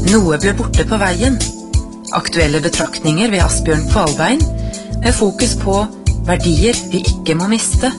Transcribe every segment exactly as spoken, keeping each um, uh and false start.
Noe ble borte på veien. Aktuelle betraktninger ved Asbjørn Kvalbein, med fokus på verdier vi ikke må miste.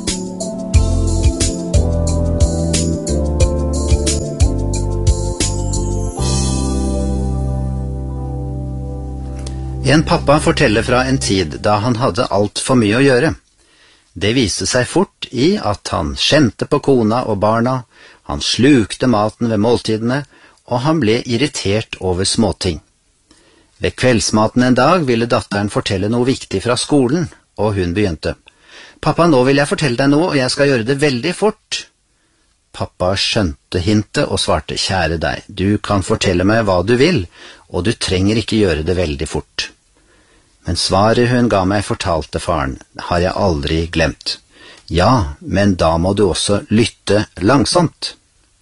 En pappa forteller fra en tid da han hadde alt for mye å gjøre. Det viste seg fort i at han skjemte på kona og barna, han slukte maten ved måltidene, og han ble irritert over småting. Ved kveldsmaten en dag ville datteren fortelle noe viktig fra skolen, og hun begynte. «Pappa, nå vil jeg fortelle deg noe, og jeg skal gjøre det veldig fort.» Pappa skjønte hintet og svarte, «Kjære deg, du kan fortelle meg hva du vil, og du trenger ikke gjøre det veldig fort.» Men svaret hun ga meg, fortalte faren, har jeg aldri glemt. «Ja, men da må du også lytte langsomt.»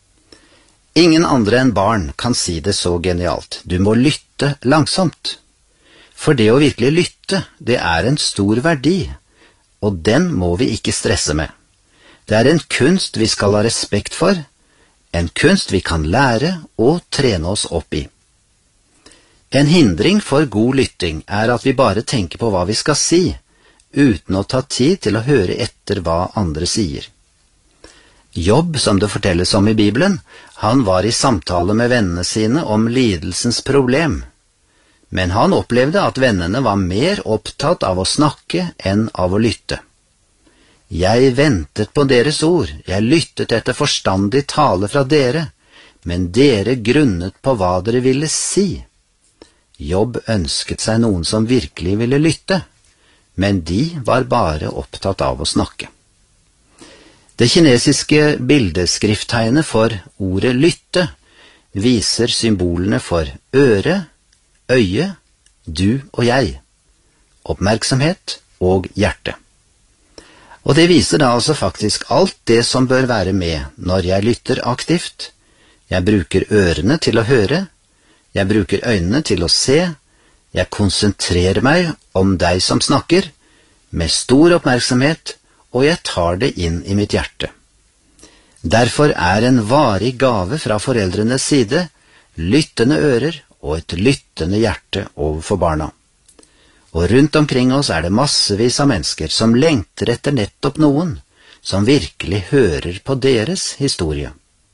Ingen andre enn barn kan si det så genialt. Du må lytte langsomt. For det å virkelig lytte, det er en stor verdi, og den må vi ikke stresse med. Det er en kunst vi skal ha respekt for, en kunst vi kan lære og trene oss opp i. En hindring for god lytting er at vi bare tenker på hva vi skal si, uten å ta tid til å høre etter hva andre sier. Jobb, som det fortelles om i Bibelen, han var i samtale med vennene sine om lidelsens problem. Men han opplevde at vennene var mer opptatt av å snakke enn av å lytte. Jeg ventet på deres ord, jeg lyttet etter forstandig tale fra dere, men dere grunnet på hva dere ville si. Jobb ønsket seg noen som virkelig ville lytte, men de var bare opptatt av å snakke. Det kinesiske bildeskrifttegnet for ordet lytte viser symbolene for øre, øye, du og jeg, oppmerksomhet og hjerte. Og det viser da altså faktisk alt det som bør være med når jeg lytter aktivt. Jeg bruker ørene til å høre, jeg bruker øynene til å se, jeg konsentrerer meg om deg som snakker, med stor oppmerksomhet, og jeg tar det inn i mitt hjerte. Derfor er en varig gave fra foreldrenes side lyttende ører og et lyttende hjerte overfor barna. Og rundt omkring oss er det massevis av mennesker som lengter etter nettopp noen, som virkelig hører på deres historie.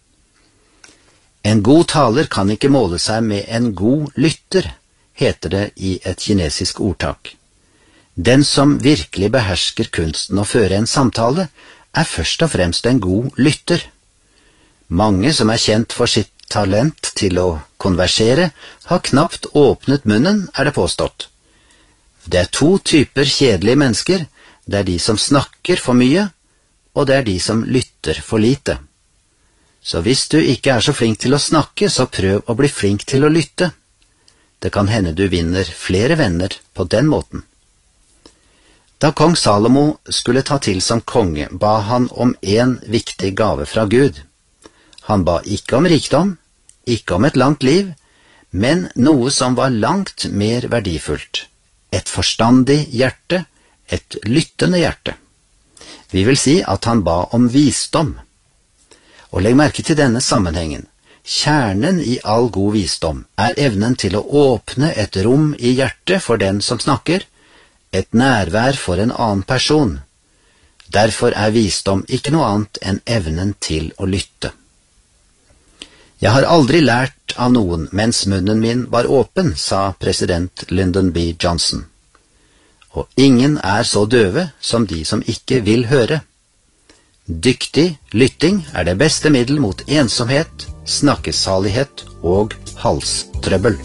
En god taler kan ikke måle seg med en god lytter, heter det i et kinesisk ordtak. Den som virkelig behersker kunsten å føre en samtale, er først og fremst en god lytter. Mange som er kjent for sitt talent til å konversere, har knapt åpnet munnen, er det påstått. Det er to typer kjedelige mennesker, det er de som snakker for mye, og det er de som lytter for lite. Så hvis du ikke er så flink til å snakke, så prøv å bli flink til å lytte. Det kan hende du vinner flere venner på den måten. Da kong Salomo skulle ta til som konge, ba han om en viktig gave fra Gud. Han ba ikke om rikdom, ikke om et langt liv, men noe som var langt mer verdifullt. Et forstandig hjerte, et lyttende hjerte. Vi vil si at han ba om visdom. Og legg merke til denne sammenhengen. Kjernen i all god visdom er evnen til å åpne et rom i hjertet for den som snakker, et nærvær for en annen person. Derfor er visdom ikke noe annet enn evnen til å lytte. Jeg har aldri lært av noen mens munnen min var åpen, sa president Lyndon B. Johnson. Og ingen er så døve som de som ikke vil høre. Dyktig lytting er det beste middel mot ensomhet, snakkesalighet og halstrøbbel.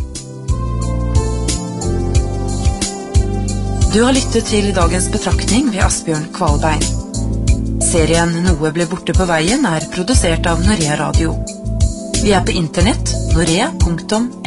Du har lyttet til dagens betraktning ved Asbjørn Kvalbein. Serien Noe ble borte på veien er produsert av Norea Radio. Vi er på internett, norea punktum